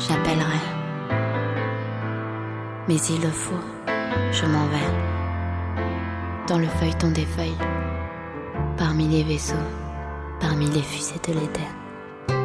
j'appellerai. Mais il le faut, je m'en vais. Dans le feuilleton des feuilles, parmi les vaisseaux, parmi les fusées de l'éther.